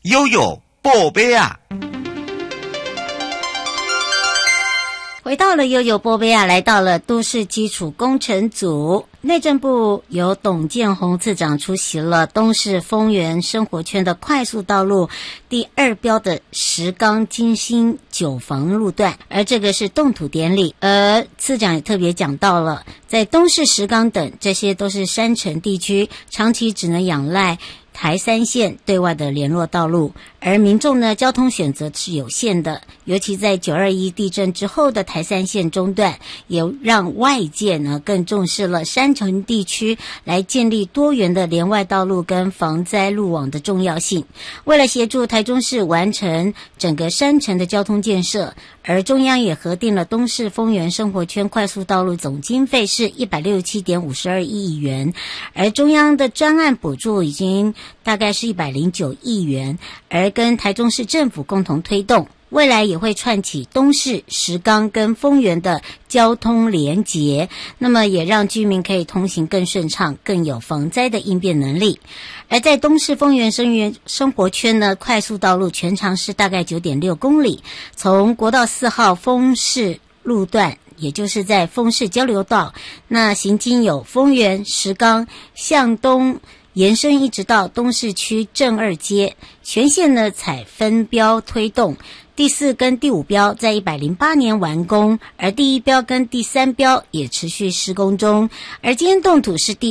悠悠宝贝啊。 回到了悠悠波贝亚，来到了都市基础工程组。内政部由董建宏次长出席了东势丰原生活圈的快速道路第2标的石冈金星9房路段，而这个是动土典礼。而次长也特别讲到了，在东势、石冈等这些都是山城地区，长期只能仰赖台3线对外的联络道路，而民众呢交通选择是有限的，尤其在921地震之后的台3线中断，也让外界呢更重视了山城地区来建立多元的连外道路跟防灾路网的重要性。为了协助台中市完成整个山城的交通建设，而中央也核定了东势丰原生活圈快速道路总经费是167.52亿元，而中央的专案补助已经大概是109亿元，而跟台中市政府共同推动，未来也会串起东势、石冈跟丰原的交通连结，那么也让居民可以通行更顺畅，更有防灾的应变能力。而在东势丰原生活圈呢，快速道路全长是大概 9.6 公里，从国道4号丰势路段，也就是在丰势交流道，那行经有丰原、石冈向东延伸一直到东势区正2街，全线呢采分标推动，第4跟第5标在108年完工，而第1标跟第3标也持续施工中，而今天动土是第